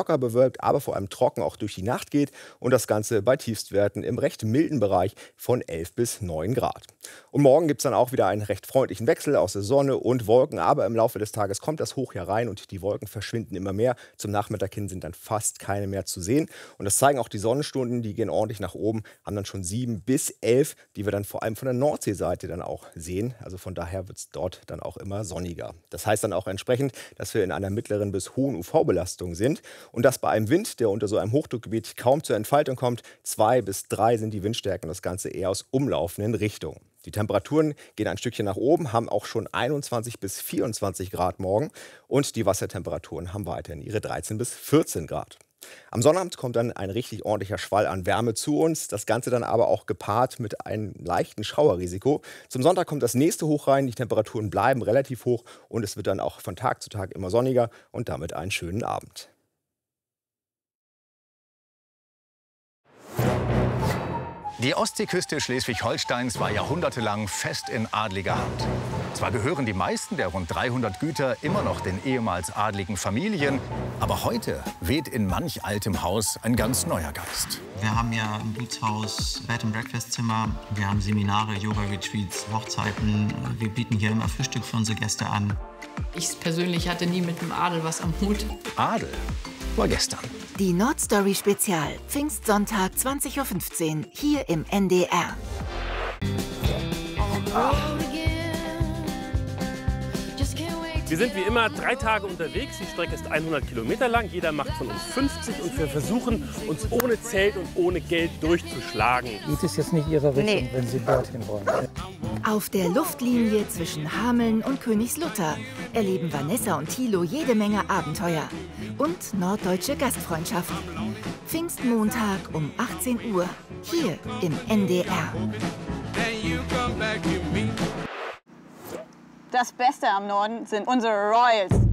locker bewölkt, aber vor allem trocken auch durch die Nacht geht und das Ganze bei Tiefstwerten im recht milden Bereich von 11 bis 9 Grad. Und morgen gibt es dann auch wieder einen recht freundlichen Wechsel aus der Sonne und Wolken, aber im Laufe des Tages kommt das Hoch hier rein und die Wolken verschwinden immer mehr. Zum Nachmittag hin sind dann fast keine mehr zu sehen und das zeigen auch die Sonnenstunden, die gehen ordentlich nach oben, haben dann schon 7 bis 11, die wir dann vor allem von der Nordseeseite dann auch sehen. Also von daher wird es dort dann auch immer sonniger. Das heißt dann auch entsprechend, dass wir in einer mittleren bis hohen UV-Belastung sind und das bei einem Wind, der unter so einem Hochdruckgebiet kaum zur Entfaltung kommt. 2 bis 3 sind die Windstärken, das Ganze eher aus umlaufenden Richtungen. Die Temperaturen gehen ein Stückchen nach oben, haben auch schon 21 bis 24 Grad morgen und die Wassertemperaturen haben weiterhin ihre 13 bis 14 Grad. Am Sonnabend kommt dann ein richtig ordentlicher Schwall an Wärme zu uns, das Ganze dann aber auch gepaart mit einem leichten Schauerrisiko. Zum Sonntag kommt das nächste Hoch rein, die Temperaturen bleiben relativ hoch und es wird dann auch von Tag zu Tag immer sonniger und damit einen schönen Abend. Die Ostseeküste Schleswig-Holsteins war jahrhundertelang fest in adliger Hand. Zwar gehören die meisten der rund 300 Güter immer noch den ehemals adligen Familien, aber heute weht in manch altem Haus ein ganz neuer Geist. Wir haben ja im Gutshaus Bed-and-Breakfast-Zimmer, wir haben Seminare, Yoga-Retreats, Hochzeiten. Wir bieten hier immer Frühstück für unsere Gäste an. Ich persönlich hatte nie mit dem Adel was am Hut. Adel war gestern. Die Nordstory Spezial, Pfingstsonntag 20:15 Uhr, hier im NDR. Wir sind wie immer 3 Tage unterwegs. Die Strecke ist 100 Kilometer lang. Jeder macht von uns 50 und wir versuchen, uns ohne Zelt und ohne Geld durchzuschlagen. Geht es jetzt nicht Ihre Richtung, wenn Sie dorthin wollen? Auf der Luftlinie zwischen Hameln und Königslutter erleben Vanessa und Thilo jede Menge Abenteuer und norddeutsche Gastfreundschaft. Pfingstmontag um 18 Uhr, hier im NDR. Das Beste am Norden sind unsere Royals.